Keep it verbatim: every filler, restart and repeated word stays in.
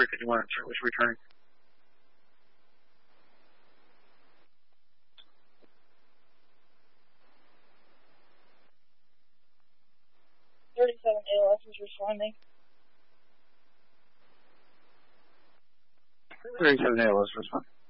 three fifty-one was returning. thirty-seven A L S is responding. thirty-seven A L S responding.